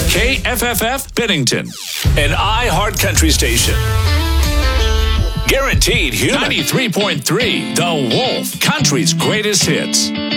KFFF Bennington, an iHeart Country station. Guaranteed human. 93.3 The Wolf, country's greatest hits.